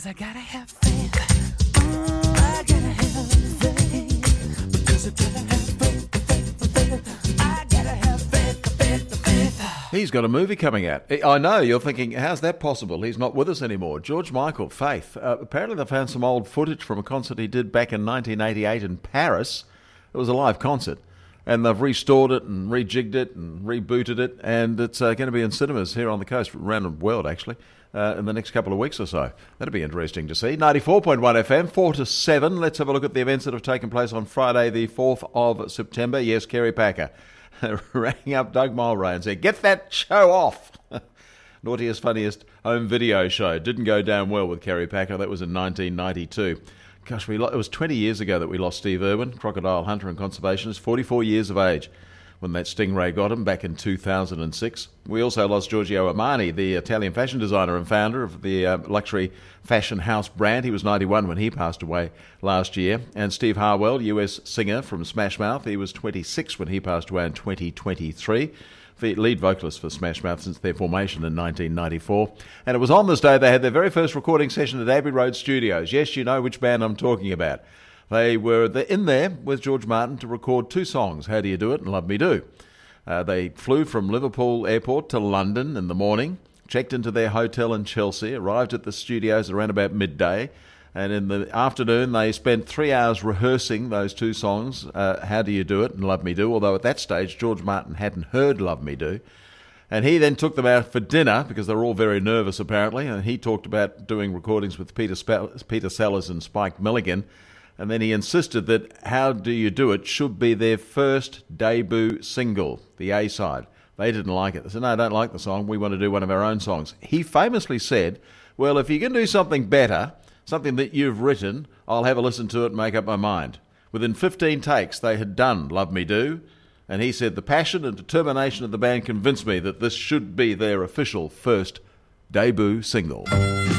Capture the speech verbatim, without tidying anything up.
'cause I gotta have faith. I gotta have faith. Because I gotta have faith, faith, faith. I gotta have faith, faith, faith. He's got a movie coming out. I know, you're thinking, how's that possible? He's not with us anymore. George Michael, Faith. Uh, apparently they found some old footage from a concert he did back in nineteen eighty-eight in Paris. It was a live concert. And they've restored it and rejigged it and rebooted it. And it's uh, going to be in cinemas here on the coast, around the world actually, uh, in the next couple of weeks or so. That'll be interesting to see. ninety-four point one F M, four to seven. Let's have a look at the events that have taken place on Friday, the fourth of September. Yes, Kerry Packer rang up Doug Mulray and said, get that show off. Naughtiest, funniest home video show. Didn't go down well with Kerry Packer. That was in nineteen ninety-two. Gosh, we lo- it was twenty years ago that we lost Steve Irwin, crocodile hunter and conservationist, forty-four years of age when that stingray got him back in two thousand six. We also lost Giorgio Armani, the Italian fashion designer and founder of the uh, luxury fashion house brand. He was ninety-one when he passed away last year. And Steve Harwell, U S singer from Smash Mouth, he was twenty-six when he passed away in twenty twenty-three. The lead vocalist for Smash Mouth since their formation in nineteen ninety-four. And it was on this day they had their very first recording session at Abbey Road Studios. Yes, you know which band I'm talking about. They were in there with George Martin to record two songs, How Do You Do It and Love Me Do. Uh, they flew from Liverpool Airport to London in the morning, checked into their hotel in Chelsea, arrived at the studios around about midday, and in the afternoon they spent three hours rehearsing those two songs, uh, How Do You Do It and Love Me Do, although at that stage George Martin hadn't heard Love Me Do. And he then took them out for dinner because they were all very nervous apparently, and he talked about doing recordings with Peter, Spe- Peter Sellers and Spike Milligan, and then he insisted that How Do You Do It should be their first debut single, the A-side. They didn't like it. They said, no, I don't like the song. We want to do one of our own songs. He famously said, well, if you can do something better, something that you've written, I'll have a listen to it and make up my mind. Within fifteen takes, they had done Love Me Do, and he said the passion and determination of the band convinced me that this should be their official first debut single.